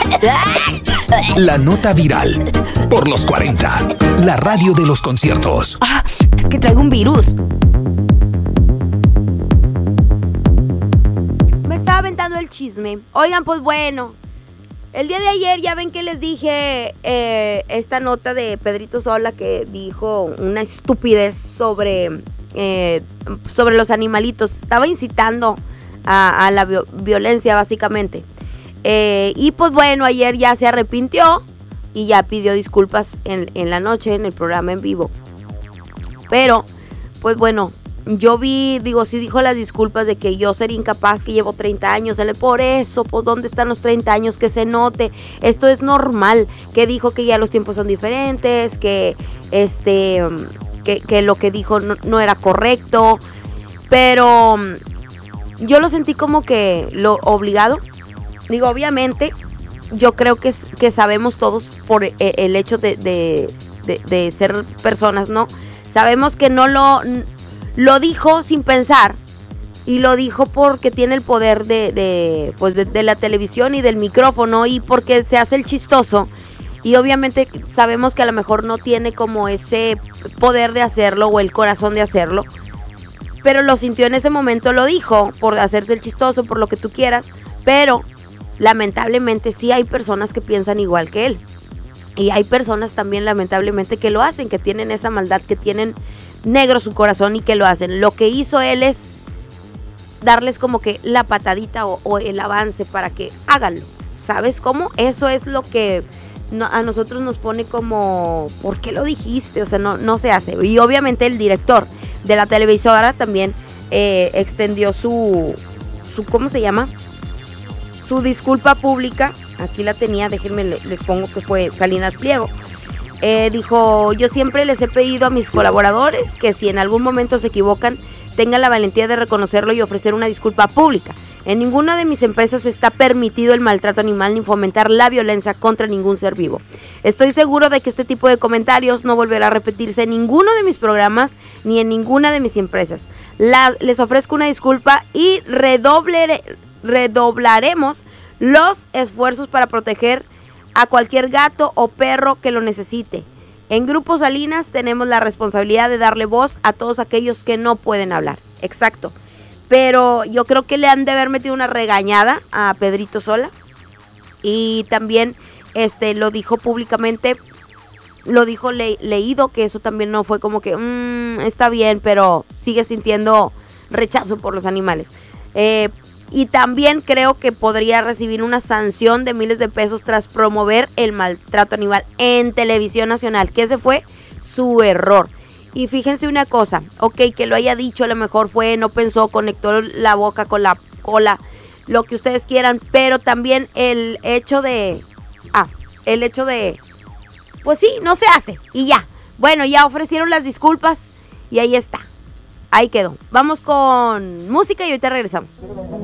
La nota viral por los 40. La radio de los conciertos. Es que traigo un virus. Me estaba aventando el chisme. Oigan, pues bueno, el día de ayer ya ven que les dije esta nota de Pedrito Sola que dijo una estupidez sobre los animalitos. Estaba incitando a la violencia, básicamente. Y pues bueno, ayer ya se arrepintió y ya pidió disculpas en la noche en el programa en vivo. Pero, pues bueno, yo sí dijo las disculpas de que yo sería incapaz, que llevo 30 años. Por eso, pues ¿dónde están los 30 años? Que se note, esto es normal. Que dijo que ya los tiempos son diferentes, que lo que dijo no era correcto. Pero yo lo sentí como que lo obligado. Digo, obviamente, yo creo que sabemos todos por el hecho de ser personas, ¿no? Sabemos que no lo dijo sin pensar y lo dijo porque tiene el poder de la televisión y del micrófono y porque se hace el chistoso. Y obviamente sabemos que a lo mejor no tiene como ese poder de hacerlo o el corazón de hacerlo. Pero lo sintió en ese momento, lo dijo por hacerse el chistoso, por lo que tú quieras, pero lamentablemente sí hay personas que piensan igual que él. Y hay personas también lamentablemente que lo hacen, que tienen esa maldad, que tienen negro su corazón y que lo hacen. Lo que hizo él es darles como que la patadita o el avance para que háganlo. ¿Sabes cómo? Eso es lo que a nosotros nos pone como, ¿por qué lo dijiste? O sea, no se hace. Y obviamente el director de la televisora también extendió su ¿cómo se llama? Su disculpa pública. Aquí la tenía, déjenme, les pongo que fue Salinas Pliego. Dijo, yo siempre les he pedido a mis colaboradores que si en algún momento se equivocan, tengan la valentía de reconocerlo y ofrecer una disculpa pública. En ninguna de mis empresas está permitido el maltrato animal ni fomentar la violencia contra ningún ser vivo. Estoy seguro de que este tipo de comentarios no volverá a repetirse en ninguno de mis programas ni en ninguna de mis empresas. Les ofrezco una disculpa y redoblaremos los esfuerzos para proteger a cualquier gato o perro que lo necesite. En Grupo Salinas tenemos la responsabilidad de darle voz a todos aquellos que no pueden hablar. Exacto. Pero yo creo que le han de haber metido una regañada a Pedrito Sola. Y también lo dijo públicamente, lo dijo leído, que eso también no fue como que está bien, pero sigue sintiendo rechazo por los animales. Y también creo que podría recibir una sanción de miles de pesos tras promover el maltrato animal en televisión nacional, que ese fue su error. Y fíjense una cosa, ok, que lo haya dicho, a lo mejor no pensó, conectó la boca con la cola, lo que ustedes quieran, pero también el hecho de, pues sí, no se hace, y ya. Bueno, ya ofrecieron las disculpas, y ahí está, ahí quedó. Vamos con música y ahorita regresamos.